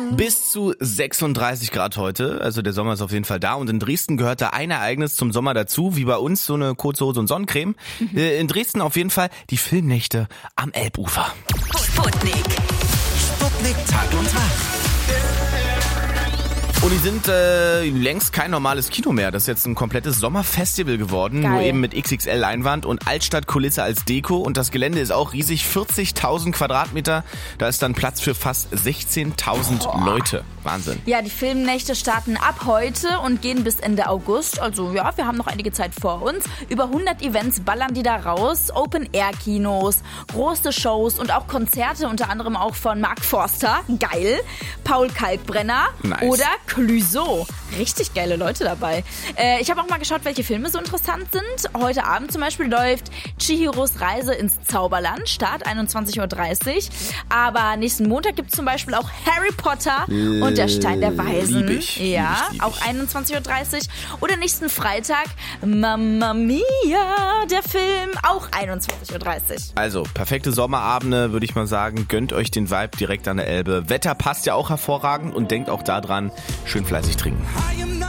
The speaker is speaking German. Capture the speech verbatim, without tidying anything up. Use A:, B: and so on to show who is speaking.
A: Bis zu sechsunddreißig Grad heute, also der Sommer ist auf jeden Fall da. Und in Dresden gehört da ein Ereignis zum Sommer dazu, wie bei uns so eine kurze Hose und Sonnencreme. Mhm. In Dresden auf jeden Fall die Filmnächte am Elbufer.
B: Sputnik.
C: Sputnik Tag und Tag.
A: Und die sind äh, längst kein normales Kino mehr. Das ist jetzt ein komplettes Sommerfestival geworden.
B: Geil.
A: Nur eben mit X X L-Leinwand und Altstadtkulisse als Deko. Und das Gelände ist auch riesig, vierzigtausend Quadratmeter. Da ist dann Platz für fast sechzehntausend oh. Leute. Wahnsinn.
B: Ja, die Filmnächte starten ab heute und gehen bis Ende August. Also ja, wir haben noch einige Zeit vor uns. Über hundert Events ballern die da raus. Open-Air-Kinos, große Shows und auch Konzerte, unter anderem auch von Mark Forster. Geil. Paul Kalkbrenner.
A: Nice.
B: Oder Clouseau. Richtig geile Leute dabei. Äh, ich habe auch mal geschaut, welche Filme so interessant sind. Heute Abend zum Beispiel läuft Chihiros Reise ins Zauberland. Start einundzwanzig Uhr dreißig. Aber nächsten Montag gibt es zum Beispiel auch Harry Potter
A: L-
B: und der Stein der Weisen.
A: Lieb ich,
B: ja,
A: lieb ich, lieb
B: auch
A: ich.
B: einundzwanzig Uhr dreißig. Oder nächsten Freitag Mamma Mia, der Film, auch einundzwanzig Uhr dreißig.
A: Also, perfekte Sommerabende, würde ich mal sagen. Gönnt euch den Vibe direkt an der Elbe. Wetter passt ja auch hervorragend und denkt auch daran, schön fleißig trinken.